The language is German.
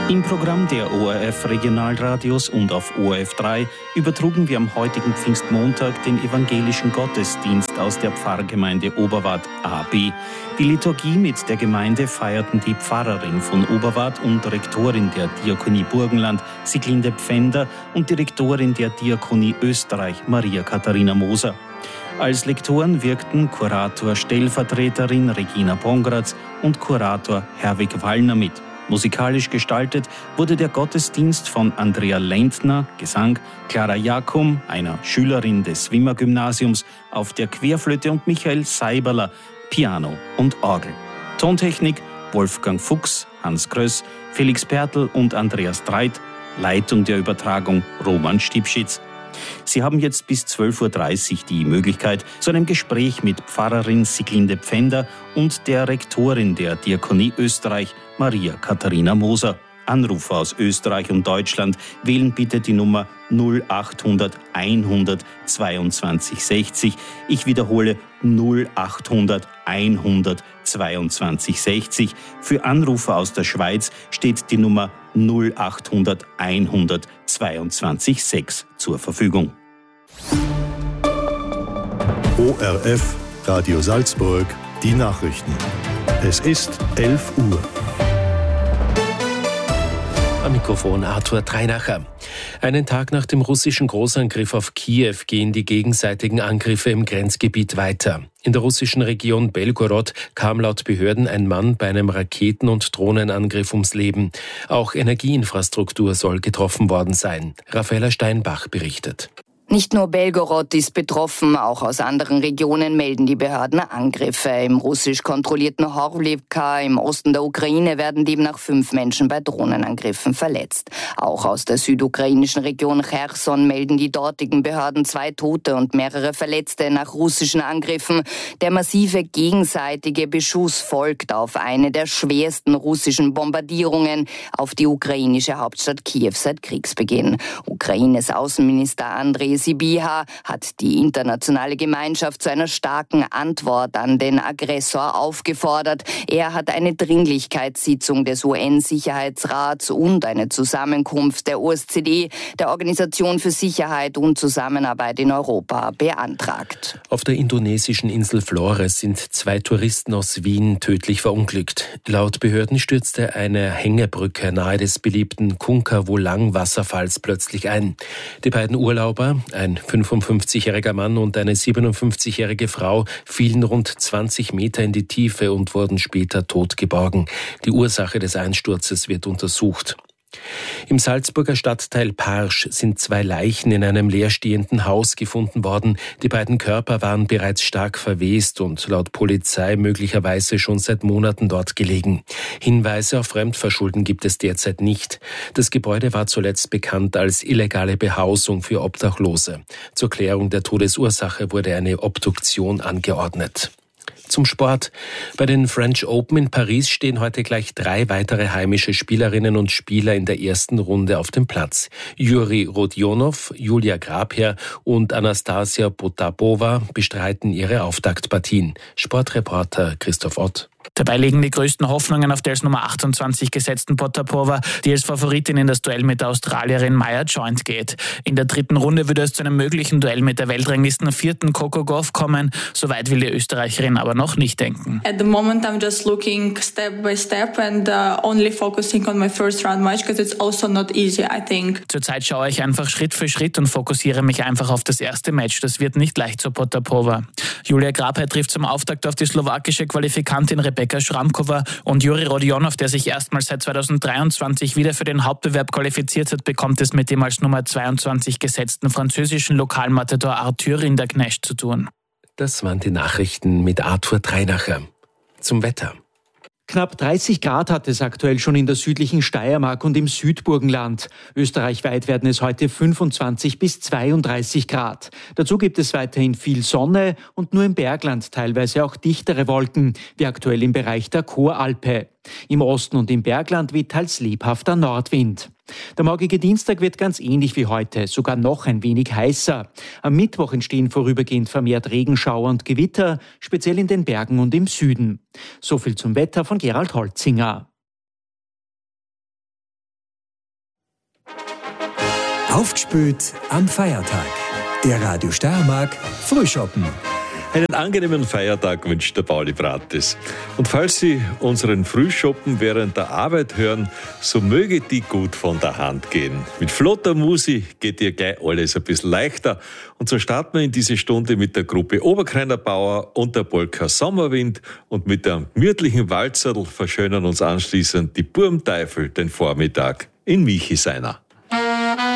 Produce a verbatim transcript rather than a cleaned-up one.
Im Programm der O R F Regionalradios und auf O R F drei übertrugen wir am heutigen Pfingstmontag den evangelischen Gottesdienst aus der Pfarrgemeinde Oberwart A B. Die Liturgie mit der Gemeinde feierten die Pfarrerin von Oberwart und Rektorin der Diakonie Burgenland, Siglinde Pfänder, und Direktorin der Diakonie Österreich, Maria Katharina Moser. Als Lektoren wirkten Kurator Stellvertreterin Regina Pongratz und Kurator Herwig Wallner mit. Musikalisch gestaltet wurde der Gottesdienst von Andrea Lentner, Gesang, Clara Jakum, einer Schülerin des Wimmer Gymnasiums, auf der Querflöte und Michael Seiberler, Piano und Orgel. Tontechnik Wolfgang Fuchs, Hans Gröss, Felix Pertl und Andreas Dreit, Leitung der Übertragung Roman Stipschitz. Sie haben jetzt bis zwölf Uhr dreißig die Möglichkeit zu einem Gespräch mit Pfarrerin Siglinde Pfänder und der Rektorin der Diakonie Österreich, Maria Katharina Moser. Anrufer aus Österreich und Deutschland wählen bitte die Nummer null achthundert einhundert zweiundzwanzig sechzig. Ich wiederhole null achthundert einhundert zweiundzwanzig sechzig. Für Anrufer aus der Schweiz steht die Nummer null achthundert einhundert zweiundzwanzig sechs zur Verfügung. O R F Radio Salzburg, die Nachrichten. Es ist elf Uhr. Am Mikrofon Arthur Dreinacher. Einen Tag nach dem russischen Großangriff auf Kiew gehen die gegenseitigen Angriffe im Grenzgebiet weiter. In der russischen Region Belgorod kam laut Behörden ein Mann bei einem Raketen- und Drohnenangriff ums Leben. Auch Energieinfrastruktur soll getroffen worden sein. Raffaella Steinbach berichtet. Nicht nur Belgorod ist betroffen, auch aus anderen Regionen melden die Behörden Angriffe. Im russisch kontrollierten Horlivka im Osten der Ukraine werden demnach fünf Menschen bei Drohnenangriffen verletzt. Auch aus der südukrainischen Region Cherson melden die dortigen Behörden zwei Tote und mehrere Verletzte nach russischen Angriffen. Der massive gegenseitige Beschuss folgt auf eine der schwersten russischen Bombardierungen auf die ukrainische Hauptstadt Kiew seit Kriegsbeginn. Ukraines Außenminister Andrei Sybiha hat die internationale Gemeinschaft zu einer starken Antwort an den Aggressor aufgefordert. Er hat eine Dringlichkeitssitzung des U N-Sicherheitsrats und eine Zusammenkunft der O S Z E, der Organisation für Sicherheit und Zusammenarbeit in Europa, beantragt. Auf der indonesischen Insel Flores sind zwei Touristen aus Wien tödlich verunglückt. Laut Behörden stürzte eine Hängebrücke nahe des beliebten Kunka-Wolang-Wasserfalls plötzlich ein. Die beiden Urlauber, ein fünfundfünfzigjähriger Mann und eine siebenundfünfzigjährige Frau, fielen rund zwanzig Meter in die Tiefe und wurden später tot geborgen. Die Ursache des Einsturzes wird untersucht. Im Salzburger Stadtteil Parsch sind zwei Leichen in einem leerstehenden Haus gefunden worden. Die beiden Körper waren bereits stark verwest und laut Polizei möglicherweise schon seit Monaten dort gelegen. Hinweise auf Fremdverschulden gibt es derzeit nicht. Das Gebäude war zuletzt bekannt als illegale Behausung für Obdachlose. Zur Klärung der Todesursache wurde eine Obduktion angeordnet. Zum Sport. Bei den French Open in Paris stehen heute gleich drei weitere heimische Spielerinnen und Spieler in der ersten Runde auf dem Platz. Juri Rodionov, Julia Grabherr und Anastasia Potapova bestreiten ihre Auftaktpartien. Sportreporter Christoph Ott. Dabei liegen die größten Hoffnungen auf der als Nummer achtundzwanzig gesetzten Potapova, die als Favoritin in das Duell mit der Australierin Maya Joint geht. In der dritten Runde würde es zu einem möglichen Duell mit der Weltranglisten vierten Coco Gauff kommen. Soweit will die Österreicherin aber noch nicht denken. At the moment I'm just looking step by step and uh, only focusing on my first round match because it's also not easy, I think. Zurzeit schaue ich einfach Schritt für Schritt und fokussiere mich einfach auf das erste Match. Das wird nicht leicht zur Potapova. Julia Grabherr trifft zum Auftakt auf die slowakische Qualifikantin Rebeka Schramkova und Juri Rodionov, der sich erstmals seit zweitausenddreiundzwanzig wieder für den Hauptbewerb qualifiziert hat, bekommt es mit dem als Nummer zweiundzwanzig gesetzten französischen Lokalmatador Arthur Rinderknecht zu tun. Das waren die Nachrichten mit Arthur Dreinacher. Zum Wetter. Knapp dreißig Grad hat es aktuell schon in der südlichen Steiermark und im Südburgenland. Österreichweit werden es heute fünfundzwanzig bis zweiunddreißig Grad. Dazu gibt es weiterhin viel Sonne und nur im Bergland teilweise auch dichtere Wolken, wie aktuell im Bereich der Choralpe. Im Osten und im Bergland weht teils lebhafter Nordwind. Der morgige Dienstag wird ganz ähnlich wie heute, sogar noch ein wenig heißer. Am Mittwoch entstehen vorübergehend vermehrt Regenschauer und Gewitter, speziell in den Bergen und im Süden. So viel zum Wetter von Gerald Holzinger. Aufgespült am Feiertag. Der Radio Steiermark Frühschoppen. Einen angenehmen Feiertag wünscht der Pauli Brates. Und falls Sie unseren Frühschoppen während der Arbeit hören, so möge die gut von der Hand gehen. Mit flotter Musik geht dir gleich alles ein bisschen leichter. Und so starten wir in diese Stunde mit der Gruppe Oberkreiner Bauer und der Polka Sommerwind. Und mit einem gemütlichen Walzerl verschönern uns anschließend die Burmteufel den Vormittag in Michi seiner.